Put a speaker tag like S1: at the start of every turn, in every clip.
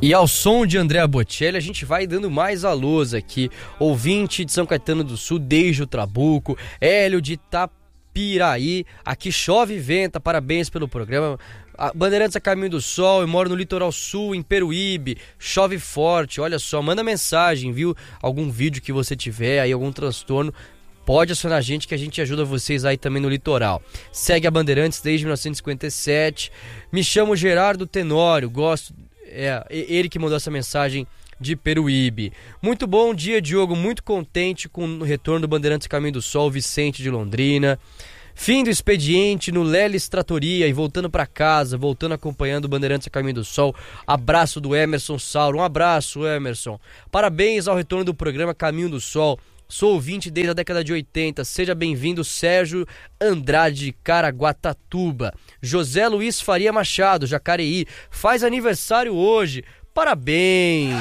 S1: E ao som de Andrea Bocelli, a gente vai dando mais alôs aqui. Ouvinte de São Caetano do Sul, desde o Trabuco, Hélio de Itapiraí, aqui chove e venta, parabéns pelo programa. Bandeirantes a caminho do sol, eu moro no litoral sul, em Peruíbe, chove forte, olha só, manda mensagem, viu? Algum vídeo que você tiver aí, algum transtorno, pode acionar a gente que a gente ajuda vocês aí também no litoral. Segue a Bandeirantes desde 1957, me chamo Gerardo Tenório, gosto... ele que mandou essa mensagem de Peruíbe. Muito bom dia, Diogo, muito contente com o retorno do Bandeirantes Caminho do Sol, Vicente de Londrina. Fim do expediente no Lelis Tratoria e voltando para casa, voltando acompanhando o Bandeirantes Caminho do Sol. Abraço do Emerson Sauro, um abraço, Emerson. Parabéns ao retorno do programa Caminho do Sol. Sou ouvinte desde a década de 80. Seja bem-vindo, Sérgio Andrade de Caraguatatuba. José Luiz Faria Machado, Jacareí, faz aniversário hoje. Parabéns!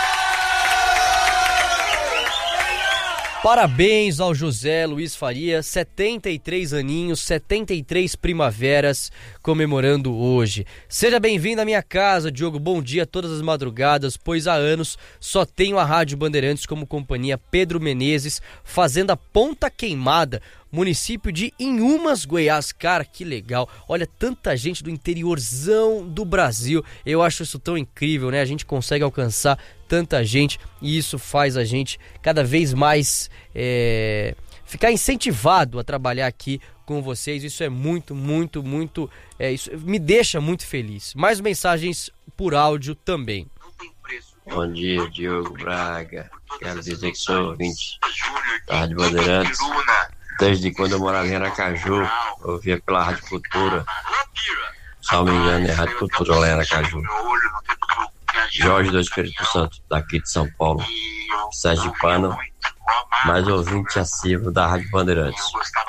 S1: Parabéns ao José Luiz Faria, 73 aninhos, 73 primaveras, comemorando hoje. Seja bem-vindo à minha casa, Diogo, bom dia todas as madrugadas, pois há anos só tenho a Rádio Bandeirantes como companhia. Pedro Menezes, Fazenda Ponta Queimada, município de Inhumas, Goiás. Cara, que legal, olha, tanta gente do interiorzão do Brasil, eu acho isso tão incrível, né? A gente consegue alcançar tanta gente e isso faz a gente cada vez mais ficar incentivado a trabalhar aqui com vocês. Isso é muito, muito, muito, isso me deixa muito feliz. Mais mensagens por áudio também.
S2: Bom dia, Diogo Braga. Quero dizer que sou ouvinte da Rádio Bandeirantes. Desde quando eu morava em Aracaju, eu ouvia pela Rádio Cultura. Se não me engano, é Rádio Cultura lá em Aracaju. Jorge do Espírito Santo, daqui de São Paulo. Sérgio Pano, mais ouvinte assíduo da Rádio Bandeirantes.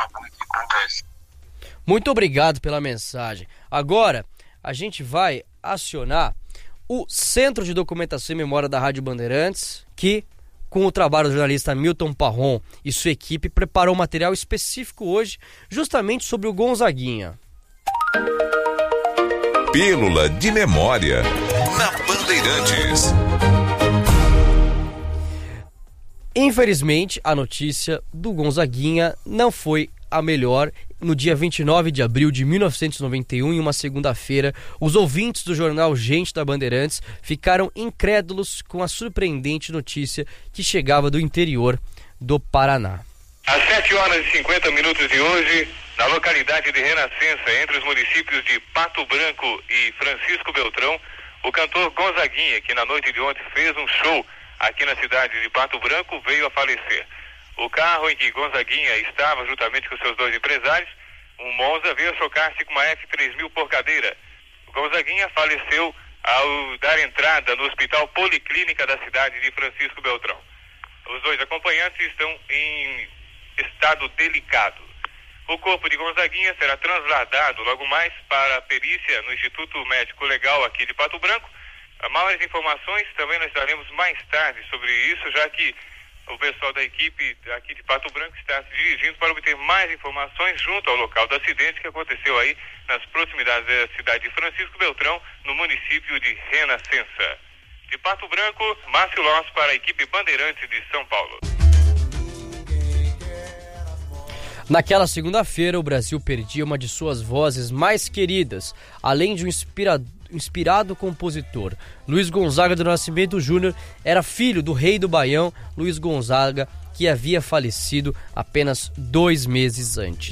S1: Muito obrigado pela mensagem. Agora, a gente vai acionar o Centro de Documentação e Memória da Rádio Bandeirantes, que, com o trabalho do jornalista Milton Parron e sua equipe, preparou um material específico hoje, justamente sobre o Gonzaguinha.
S3: Pílula de Memória na Bandeirantes.
S1: Infelizmente, a notícia do Gonzaguinha não foi a melhor. No dia 29 de abril de 1991, em uma segunda-feira, os ouvintes do jornal Gente da Bandeirantes ficaram incrédulos com a surpreendente notícia que chegava do interior do Paraná.
S4: Às 7h50 de hoje, na localidade de Renascença, entre os municípios de Pato Branco e Francisco Beltrão, o cantor Gonzaguinha, que na noite de ontem fez um show aqui na cidade de Pato Branco, veio a falecer. O carro em que Gonzaguinha estava, juntamente com seus dois empresários, um Monza, veio a chocar-se com uma F3000 por cadeira. O Gonzaguinha faleceu ao dar entrada no Hospital Policlínica da cidade de Francisco Beltrão. Os dois acompanhantes estão em estado delicado. O corpo de Gonzaguinha será trasladado logo mais para a perícia no Instituto Médico Legal aqui de Pato Branco. Maiores informações também nós daremos mais tarde sobre isso, já que o pessoal da equipe aqui de Pato Branco está se dirigindo para obter mais informações junto ao local do acidente que aconteceu aí nas proximidades da cidade de Francisco Beltrão, no município de Renascença. De Pato Branco, Márcio Loss para a equipe Bandeirantes de São Paulo.
S1: Naquela segunda-feira, o Brasil perdia uma de suas vozes mais queridas, além de um inspirado compositor. Luiz Gonzaga do Nascimento Júnior era filho do rei do Baião, Luiz Gonzaga, que havia falecido apenas 2 meses antes.